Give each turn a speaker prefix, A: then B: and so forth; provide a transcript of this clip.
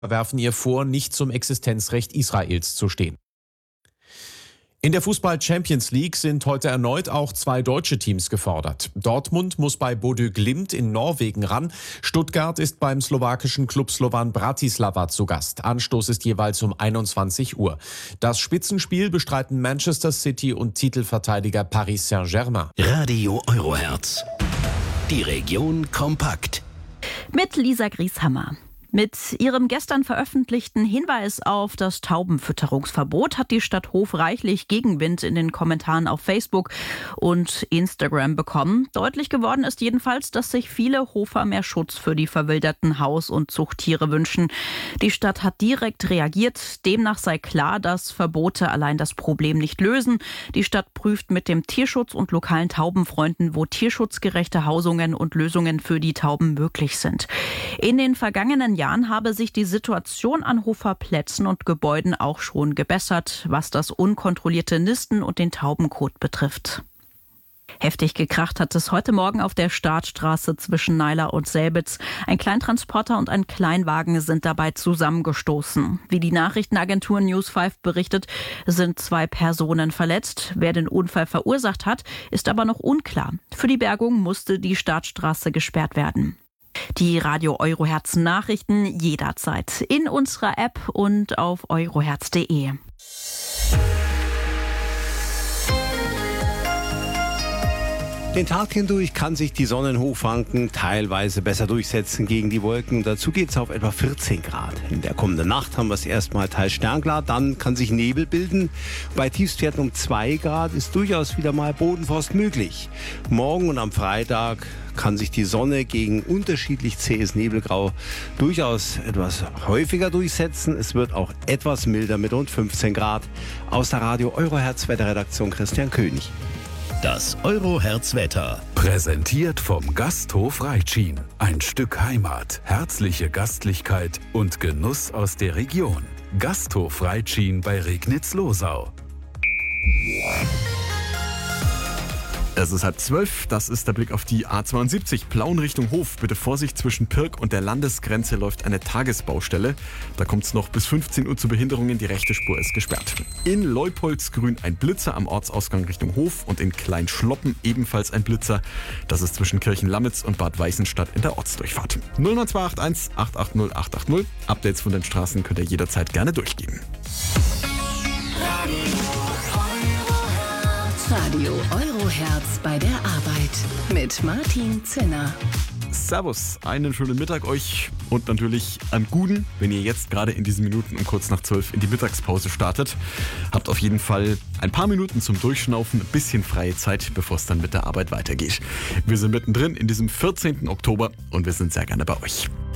A: werfen ihr vor, nicht zum Existenzrecht Israels zu stehen. In der Fußball-Champions League sind heute erneut auch 2 deutsche Teams gefordert. Dortmund muss bei Bodø Glimt in Norwegen ran. Stuttgart ist beim slowakischen Klub Slovan Bratislava zu Gast. Anstoß ist jeweils um 21 Uhr. Das Spitzenspiel bestreiten Manchester City und Titelverteidiger Paris Saint-Germain.
B: Radio Eurohertz. Die Region kompakt.
C: Mit Lisa Grieshammer. Mit ihrem gestern veröffentlichten Hinweis auf das Taubenfütterungsverbot hat die Stadt Hof reichlich Gegenwind in den Kommentaren auf Facebook und Instagram bekommen. Deutlich geworden ist jedenfalls, dass sich viele Hofer mehr Schutz für die verwilderten Haus- und Zuchttiere wünschen. Die Stadt hat direkt reagiert. Demnach sei klar, dass Verbote allein das Problem nicht lösen. Die Stadt prüft mit dem Tierschutz und lokalen Taubenfreunden, wo tierschutzgerechte Hausungen und Lösungen für die Tauben möglich sind. In den vergangenen Jahren habe sich die Situation an Hoferplätzen und Gebäuden auch schon gebessert, was das unkontrollierte Nisten und den Taubenkot betrifft. Heftig gekracht hat es heute Morgen auf der Startstraße zwischen Naila und Selbitz. Ein Kleintransporter und ein Kleinwagen sind dabei zusammengestoßen. Wie die Nachrichtenagentur News 5 berichtet, sind 2 Personen verletzt. Wer den Unfall verursacht hat, ist aber noch unklar. Für die Bergung musste die Startstraße gesperrt werden. Die Radio Eurohertz Nachrichten jederzeit in unserer App und auf eurohertz.de.
D: Den Tag hindurch kann sich die Sonne in Hochfranken teilweise besser durchsetzen gegen die Wolken. Dazu geht es auf etwa 14 Grad. In der kommenden Nacht haben wir es erstmal teils sternklar, dann kann sich Nebel bilden. Bei Tiefstwerten um 2 Grad ist durchaus wieder mal Bodenfrost möglich. Morgen und am Freitag kann sich die Sonne gegen unterschiedlich zähes Nebelgrau durchaus etwas häufiger durchsetzen. Es wird auch etwas milder mit rund 15 Grad. Aus der Radio Eurohertz Wetterredaktion Christian König.
B: Das Eurohertz-Wetter.
E: Präsentiert vom Gasthof Reitschien. Ein Stück Heimat, herzliche Gastlichkeit und Genuss aus der Region. Gasthof Reitschien bei Regnitz-Losau.
F: Es ist 11:30, das ist der Blick auf die A72, Plauen Richtung Hof. Bitte Vorsicht, zwischen Pirk und der Landesgrenze läuft eine Tagesbaustelle. Da kommt es noch bis 15 Uhr zu Behinderungen, die rechte Spur ist gesperrt. In Leupoldsgrün ein Blitzer am Ortsausgang Richtung Hof und in Kleinschloppen ebenfalls ein Blitzer. Das ist zwischen Kirchenlamitz und Bad Weißenstadt in der Ortsdurchfahrt. 09281 880 880. Updates von den Straßen könnt ihr jederzeit gerne durchgeben.
G: Radio Eurohertz bei der Arbeit mit Martin Zinner.
F: Servus, einen schönen Mittag euch und natürlich an Guden, wenn ihr jetzt gerade in diesen Minuten um kurz nach 12 in die Mittagspause startet. Habt auf jeden Fall ein paar Minuten zum Durchschnaufen, ein bisschen freie Zeit, bevor es dann mit der Arbeit weitergeht. Wir sind mittendrin in diesem 14. Oktober und wir sind sehr gerne bei euch.